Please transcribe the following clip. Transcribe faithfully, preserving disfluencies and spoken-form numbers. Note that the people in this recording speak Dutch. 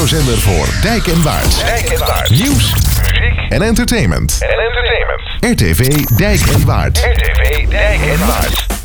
radiozender voor Dijk en Waard. Dijk en Waard. Nieuws, muziek en entertainment. en entertainment. R T V Dijk en Waard. R T V Dijk en Waard.